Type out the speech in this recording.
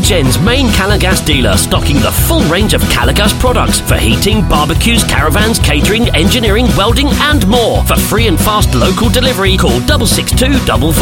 Calagen's main Calagas dealer, stocking the full range of Calagas products for heating, barbecues, caravans, catering, engineering, welding and more. For free and fast local delivery, call 66244.